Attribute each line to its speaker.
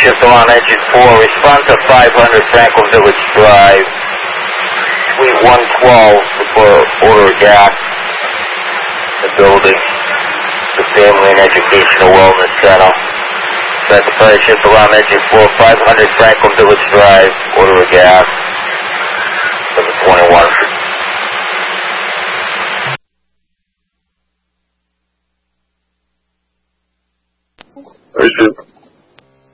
Speaker 1: shift alarm engine 4, respond to 500 Franklin Village Drive, Suite 112 for order of gas. The building, the Family and Educational Wellness Center. That's the fire shift alarm engine 4, 500 Franklin Village Drive, order of gas. Number 21.